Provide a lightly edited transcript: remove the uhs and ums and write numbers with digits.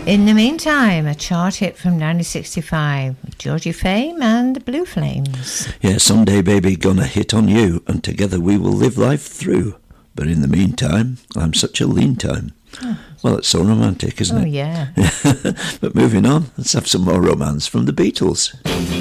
In the meantime, a chart hit from 1965 with Georgie Fame and the Blue Flames. Yeah, someday, baby, gonna hit on you, and together we will live life through. But in the meantime, I'm such a lean time. Oh. Well, it's so romantic, isn't it? Oh, yeah. But moving on, let's have some more romance from the Beatles.